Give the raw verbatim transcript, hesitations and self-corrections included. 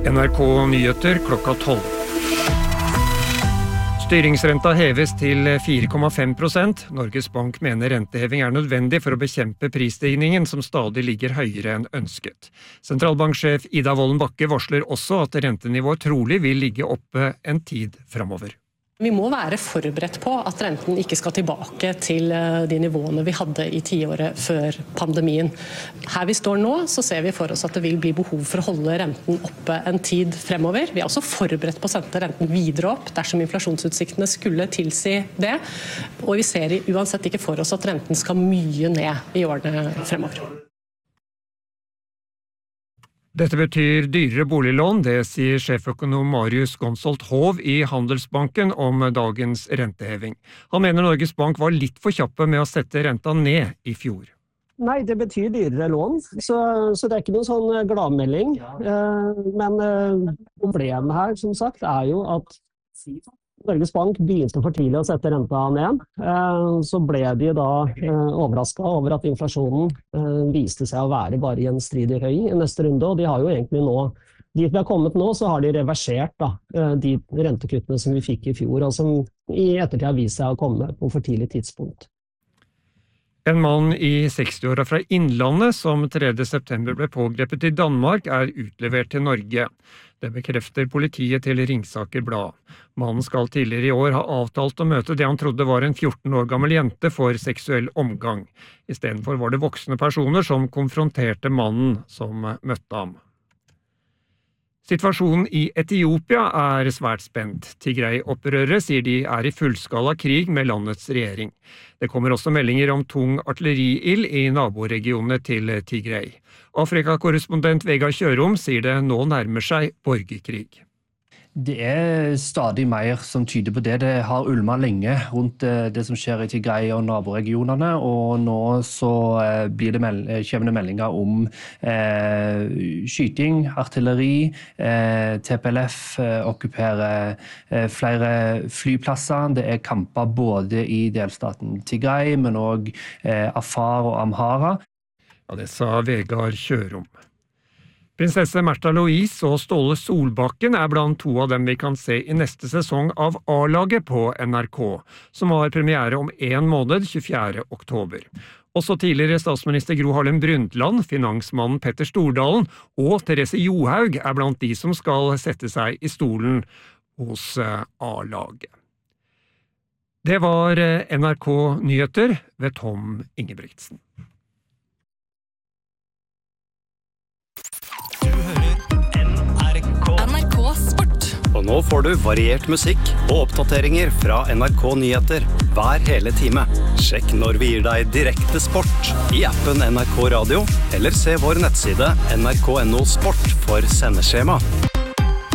N R K Nyheter klokka tolv. Styringsrenta heves til fire komma fem prosent. Norges Bank mener renteheving er nødvendig for å bekjempe prisstigningen som stadig ligger høyere enn ønsket. Sentralbanksjef Ida Wolden Bakke varsler også at rentenivået trolig vil ligge oppe en tid fremover. Vi må være forberedt på at renten ikke skal tilbake til de nivåene vi hadde i tiåret før pandemien. Her vi står nå, så ser vi for oss at det vil bli behov for å holde renten oppe en tid fremover. Vi er også forberedt på å sette renten videre opp dersom inflasjonsutsiktene skulle tilsi det. Og vi ser uansett ikke for oss at renten skal mye ned i årene fremover. Dette betyr dyrere boliglån, det sier sjeføkonom Marius Gonsolt Hov i Handelsbanken om dagens renteheving. Han mener Norges Bank var litt for kjappe med å sette renta ned i fjor. Nei, det betyr dyrere lån, så, så det er ikke noen sånn gladmelding. Men problemet her, som sagt, er jo at Norges Bank begynte for tidlig å sette renta ned. Så ble de da overrasket over at inflasjonen viste seg å være bare gjenstridig høy i neste runde, og de har jo egentlig nå, dit vi har kommet nå, så har de reversert da, de rentekuttene som vi fikk i fjor, og som i ettertid har vist seg å komme på for tidlig tidspunkt. En mann i sekstiåra fra Innlandet som tredje september ble pågrepet i Danmark er utlevert til Norge. Det bekrefter politiet til Ringsaker Blad. Mannen skal tidligere i år ha avtalt å møte det han trodde var en fjorten år gammel jente for seksuell omgang. I stedet for var det voksne personer som konfronterte mannen som møtte ham. Situasjonen i Etiopia er svært spent. Tigray-opprørere sier de er i fullskala krig med landets regjering. Det kommer også meldinger om tung artilleriild i naboregionene til Tigray. Afrika-korrespondent Vegard Kjørom sier det nå nærmer seg borgerkrig. Det er stadig mer som tyder på det. Det har ulmet lenge rundt det som skjer i Tigray og naboregionene, og nå så blir det meld- kommer det meldinger om eh, skyting, artilleri, eh, T P L F eh, okkuperer eh, flere flyplasser. Det er kamper både i delstaten Tigray, men også eh, Afar og Amhara. Ja, det sa Vegard Kjørom. Prinsesse Märtha Louise og Ståle Solbakken er blant to av dem vi kan se i neste sesong av A-laget på N R K, som har premiere om en måned, tjuefjerde oktober. Også tidligere statsminister Gro Harlem Brundtland, finansmannen Petter Stordalen og Therese Johaug er blant de som skal sette seg i stolen hos A-laget. Det var N R K Nyheter ved Tom Ingebrigtsen. Og nå får du variert musikk og oppdateringer fra N R K Nyheter hver hele time. Sjekk når vi gir deg direkte sport i appen N R K Radio, eller se vår nettside N R K punktum no sport for sendeskjema.